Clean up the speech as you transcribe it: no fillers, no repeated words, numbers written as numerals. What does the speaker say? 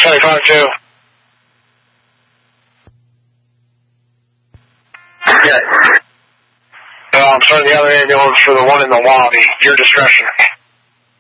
75-2. Okay. I'm sending the other ambulance for the one in the lobby. Your discretion.